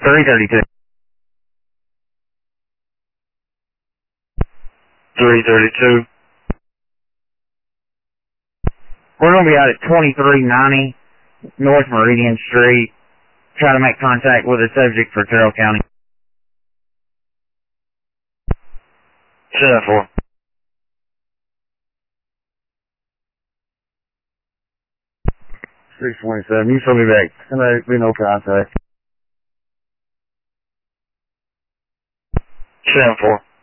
332. 332. We're going to be out at 2390 North Meridian Street, trying to make contact with a subject for Terrell County. 7-4. 627. You show me back. There's been no contact. 7-4.